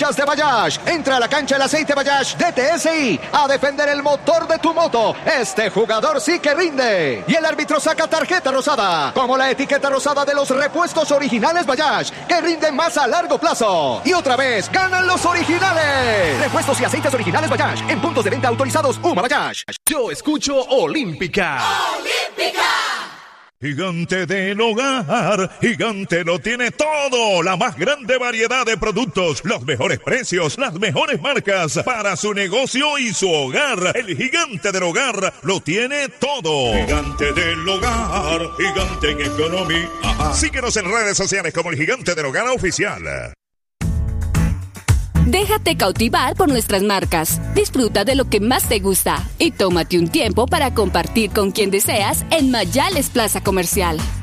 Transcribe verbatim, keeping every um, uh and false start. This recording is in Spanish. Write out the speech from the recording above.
canchas de Bayash. Entra a la cancha el aceite Bayash de T S I a defender el motor de tu moto. Este jugador sí que rinde. Y el árbitro saca tarjeta rosada, como la etiqueta rosada de los repuestos originales Bayash, que rinden más a largo plazo. Y otra vez, ganan los originales. Repuestos y aceites originales Bayash, en puntos de venta autorizados Uma Bayash. Yo escucho Olímpica. ¡Olímpica! Gigante del Hogar, Gigante lo tiene todo, la más grande variedad de productos, los mejores precios, las mejores marcas para su negocio y su hogar. El Gigante del Hogar lo tiene todo. Gigante del Hogar, Gigante en economía. Síguenos en redes sociales como el Gigante del Hogar Oficial. Déjate cautivar por nuestras marcas. Disfruta de lo que más te gusta y tómate un tiempo para compartir con quien deseas en Mayales Plaza Comercial.